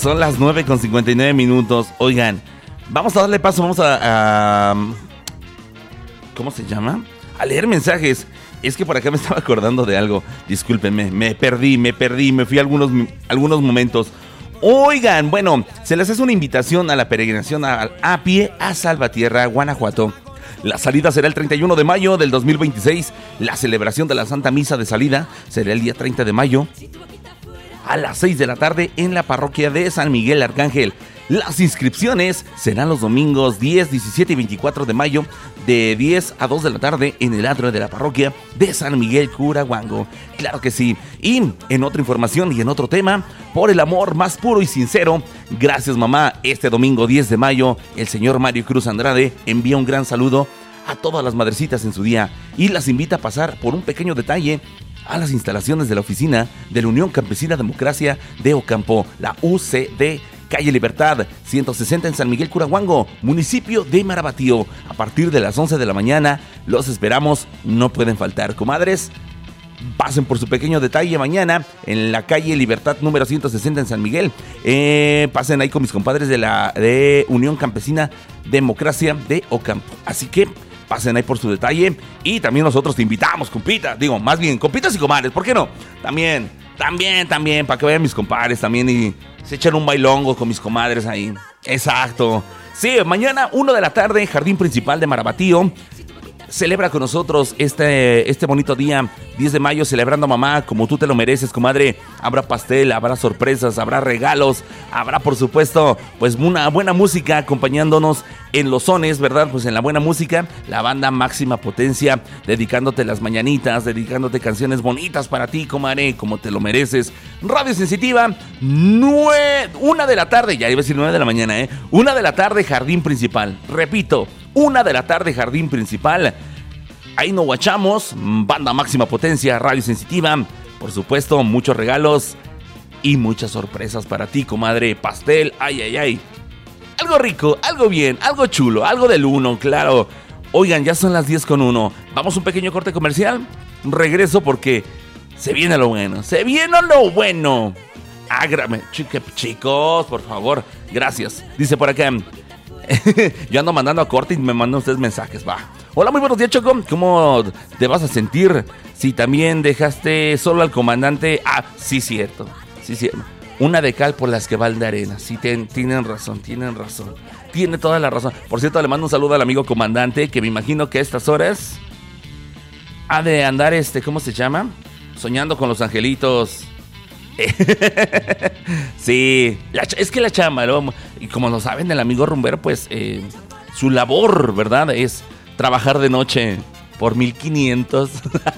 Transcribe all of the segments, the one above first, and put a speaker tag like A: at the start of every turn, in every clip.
A: Son las 9:59. Oigan, vamos a darle paso, vamos a ¿cómo se llama? A leer mensajes. Es que por acá me estaba acordando de algo. Discúlpenme, me perdí, me fui a algunos momentos. Oigan, bueno, se les hace una invitación a la peregrinación a pie a Salvatierra, Guanajuato. La salida será el 31 de mayo del 2026. La celebración de la Santa Misa de salida será el día 30 de mayo a las 6 de la tarde en la parroquia de San Miguel Arcángel. Las inscripciones serán los domingos 10, 17 y 24 de mayo de 10 a 2 de la tarde en el atrio de la parroquia de San Miguel Curahuango. Claro que sí. Y en otra información y en otro tema, por el amor más puro y sincero, gracias mamá, este domingo 10 de mayo, el señor Mario Cruz Andrade envía un gran saludo a todas las madrecitas en su día y las invita a pasar por un pequeño detalle a las instalaciones de la oficina de la Unión Campesina Democracia de Ocampo, la UCD, calle Libertad, 160 en San Miguel Curahuango, municipio de Marabatío. A partir de las 11 de la mañana, los esperamos, no pueden faltar, comadres. Pasen por su pequeño detalle mañana en la calle Libertad número 160 en San Miguel. Pasen ahí con mis compadres de Unión Campesina Democracia de Ocampo. Así que pasen ahí por su detalle y también nosotros te invitamos, compita. Digo, más bien, compitas y comadres, ¿por qué no? También, para que vayan mis compadres también y se echan un bailongo con mis comadres ahí. Exacto. Sí, mañana 1 de la tarde, Jardín Principal de Marabatío. Celebra con nosotros este bonito día, 10 de mayo, celebrando a mamá como tú te lo mereces, comadre. Habrá pastel, habrá sorpresas, habrá regalos, habrá por supuesto pues una buena música acompañándonos en los sones, ¿verdad? Pues en la buena música, la banda Máxima Potencia, dedicándote las mañanitas, dedicándote canciones bonitas para ti, comadre, como te lo mereces. Radio Sensitiva, 1 de la tarde, ya iba a decir 9 de la mañana, 1 de la tarde, Jardín Principal. Repito, 1 de la tarde, Jardín Principal. Ahí nos guachamos. Banda Máxima Potencia, Radio Sensitiva. Por supuesto, muchos regalos y muchas sorpresas para ti, comadre. Pastel, ay. Algo rico, algo bien, algo chulo, algo del uno, claro. Oigan, ya son las 10:01. Vamos a un pequeño corte comercial. Regreso porque se viene lo bueno. Chicos, por favor. Gracias. Dice por acá. Yo ando mandando a corte y me mandan ustedes mensajes, va. Hola, muy buenos días, Choco. ¿Cómo te vas a sentir si también dejaste solo al comandante? Ah, sí, cierto. Una de cal por las que va el de arena. Sí, tienen razón. Tiene toda la razón. Por cierto, le mando un saludo al amigo comandante, que me imagino que a estas horas ha de andar, ¿cómo se llama? Soñando con los angelitos. Sí, es que la chamba, ¿no? Y como lo saben, el amigo rumbero, pues su labor, ¿verdad? Es trabajar de noche por 1,500.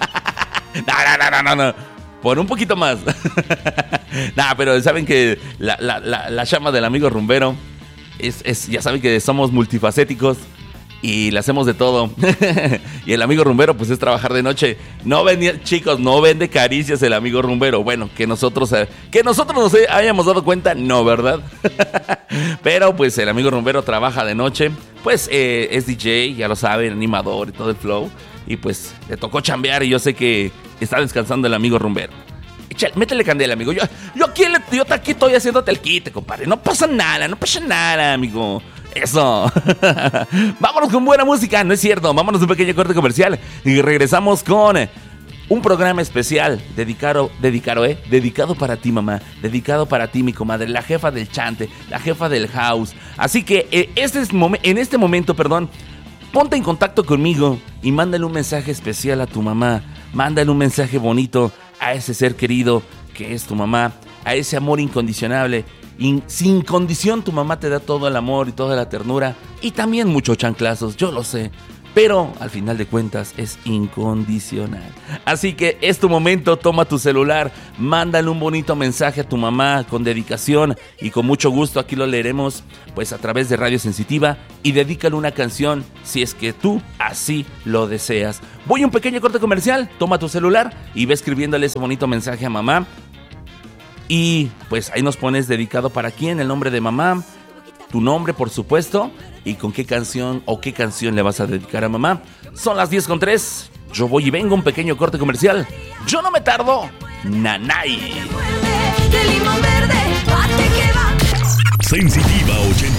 A: No, por un poquito más. Pero saben que la chamba del amigo rumbero ya saben que somos multifacéticos y le hacemos de todo. Y el amigo rumbero pues es trabajar de noche. No vende caricias el amigo rumbero. Bueno, que nosotros nos hayamos dado cuenta, no, ¿verdad? Pero pues el amigo rumbero trabaja de noche. Pues es DJ, ya lo saben, animador y todo el flow. Y pues le tocó chambear y yo sé que está descansando el amigo rumbero. Métele candela, amigo. Yo aquí estoy haciéndote el quite, compadre. No pasa nada, amigo. Eso. Vámonos con buena música, no es cierto. Vámonos a un pequeño corte comercial y regresamos con un programa especial dedicado para ti, mamá, dedicado para ti, mi comadre, la jefa del chante, la jefa del house. Así que en este momento, ponte en contacto conmigo y mándale un mensaje especial a tu mamá. Mándale un mensaje bonito a ese ser querido que es tu mamá, a ese amor incondicionable. Sin condición, tu mamá te da todo el amor y toda la ternura y también muchos chanclazos, yo lo sé, pero al final de cuentas es incondicional. Así que es tu momento, toma tu celular, mándale un bonito mensaje a tu mamá con dedicación y con mucho gusto aquí lo leeremos pues a través de Radio Sensitiva y dedícale una canción si es que tú así lo deseas. Voy a un pequeño corte comercial, toma tu celular y ve escribiéndole ese bonito mensaje a mamá. Y pues ahí nos pones dedicado para quién, el nombre de mamá, tu nombre por supuesto, y con qué canción le vas a dedicar a mamá. Son las 10:03, yo voy y vengo, un pequeño corte comercial. Yo no me tardo, nanay.
B: Sensitiva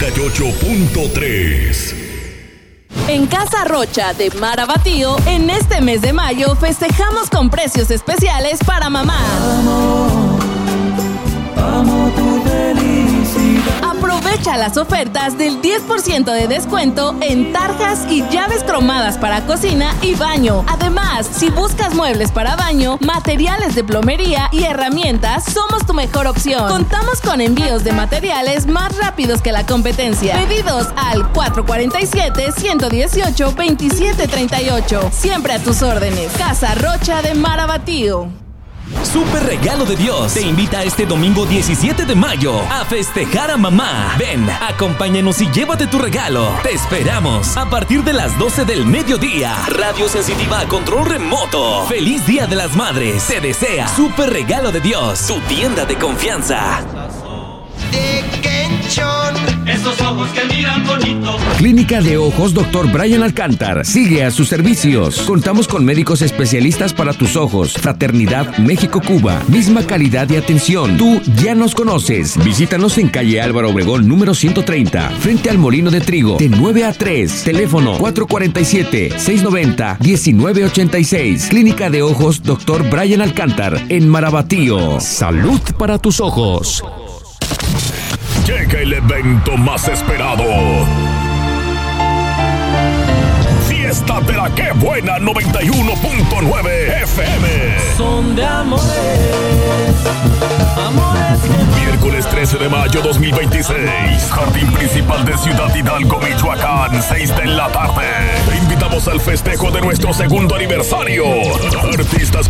B: 88.3.
C: En Casa Rocha de Mara Batío, en este mes de mayo festejamos con precios especiales para mamá. Amo tu felicidad. Aprovecha las ofertas del 10% de descuento en tarjas y llaves cromadas para cocina y baño. Además, si buscas muebles para baño, materiales de plomería y herramientas, somos tu mejor opción. Contamos con envíos de materiales más rápidos que la competencia. Pedidos al 447-118-2738. Siempre a tus órdenes. Casa Rocha de Mara Batío.
D: Super Regalo de Dios te invita este domingo 17 de mayo a festejar a mamá. Ven, acompáñanos y llévate tu regalo. Te esperamos a partir de las 12 del mediodía. Radio Sensitiva a control remoto. Feliz Día de las Madres. Te desea Super Regalo de Dios, tu tienda de confianza.
E: Esos ojos que miran bonito.
F: Clínica de Ojos Dr. Brian Alcántar sigue a sus servicios. Contamos con médicos especialistas para tus ojos. Fraternidad México-Cuba. Misma calidad y atención. Tú ya nos conoces. Visítanos en calle Álvaro Obregón número 130, frente al Molino de Trigo, de 9 a 3. Teléfono 447-690-1986. Clínica de Ojos Dr. Brian Alcántar en Mara Batío. Salud para tus ojos.
B: Llega el evento más esperado. Fiesta de la Que Buena 91.9 FM.
E: Son de amores.
B: Miércoles 13 de mayo 2026. Jardín Principal de Ciudad Hidalgo, Michoacán, 6 de la tarde. Te invitamos al festejo de nuestro segundo aniversario. Artistas